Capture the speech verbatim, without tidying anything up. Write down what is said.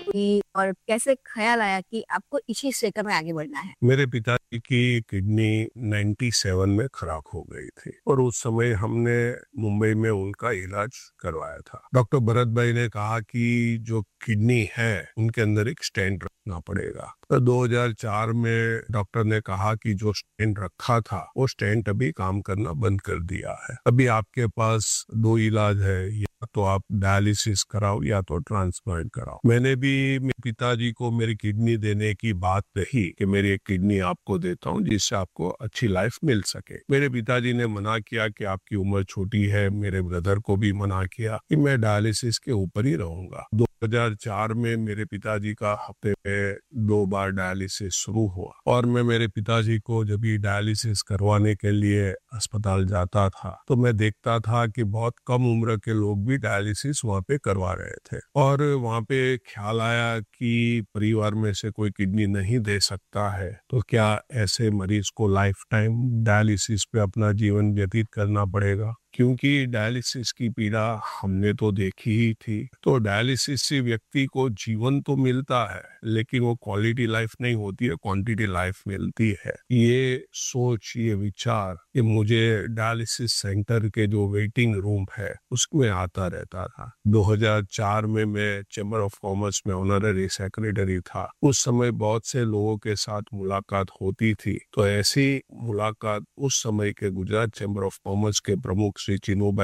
हुई और कैसे ख़्याल आया कि आपको इसी क्षेत्र में आगे बढ़ना है? मेरे पिताजी की किडनी सत्तानवे में खराब हो गई थी और उस समय हमने मुंबई में उनका इलाज करवाया था। डॉक्टर भरत भाई ने कहा कि जो किडनी है उनके अंदर एक स्टेंट रखना पड़ेगा। तो दो हज़ार चार में डॉक्टर ने कहा कि जो स्टेंट रखा था वो स्टेंट अभी काम करना बंद कर दिया है। अभी आपके पास दो इलाज है, या तो आप डायलिसिस कराओ या तो ट्रांसप्लांट कराओ। मैंने भी मेरे पिताजी को मेरी किडनी देने की बात कही कि मेरी एक किडनी आपको देता हूँ जिससे आपको अच्छी लाइफ मिल सके। मेरे पिताजी ने मना किया कि आपकी उम्र छोटी है। मेरे ब्रदर को भी मना किया कि मैं डायलिसिस के ऊपर ही रहूंगा। दो हज़ार चार में मेरे पिताजी का हफ्ते में दो बार डायलिसिस शुरू हुआ और मैं मेरे पिताजी को जब भी डायलिसिस करवाने के लिए अस्पताल जाता था तो मैं देखता था कि बहुत कम उम्र के लोग भी डायलिसिस वहाँ पे करवा रहे थे। और वहाँ पे ख्याल आया कि परिवार में से कोई किडनी नहीं दे सकता है तो क्या ऐसे मरीज को लाइफ टाइम डायलिसिस पे अपना जीवन व्यतीत करना पड़ेगा, क्योंकि डायलिसिस की पीड़ा हमने तो देखी ही थी। तो डायलिसिस से व्यक्ति को जीवन तो मिलता है लेकिन वो क्वालिटी लाइफ नहीं होती है, क्वांटिटी लाइफ मिलती है। ये सोच, ये विचार कि मुझे डायलिसिस सेंटर के जो वेटिंग रूम है उसमें आता रहता था। दो हज़ार चार में मैं चैम्बर ऑफ कॉमर्स में ऑनररी सेक्रेटरी था। उस समय बहुत से लोगों के साथ मुलाकात होती थी, तो ऐसी मुलाकात उस समय के गुजरात चैम्बर ऑफ कॉमर्स के प्रमुख श्री चिनू